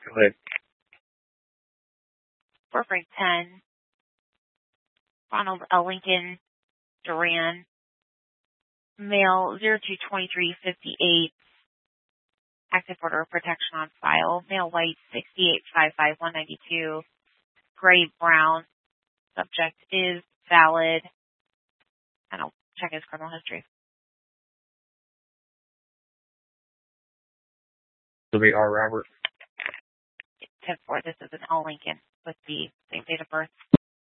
Go ahead. For Frank 10, Ronald L. Lincoln, Duran, male 022358, active order of protection on file, male white 6855192, gray brown, subject is valid, and I'll check his criminal history. So we are Robert. 10-4, this is an L. Lincoln with the same date of birth.